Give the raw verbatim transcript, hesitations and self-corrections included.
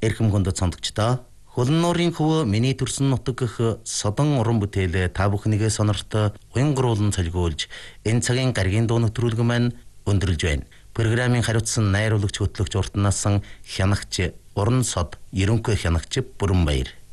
эрхэм хүндэт сонсогчдоо Хөлн нуурын хөвөө миний төрсөн нутаг гэх содон уран бүтээлээ та бүхнийгээ сонорт уян гуруулан цалгиулж энэ цагийн гаргийн дуу нэвтрүүлэг маань өндөрлж байна. Программын хариуцсан найруулагч хөтлөгч урт насан хянагч уран сод ерөнхий хянагч Бүрэн Баяр.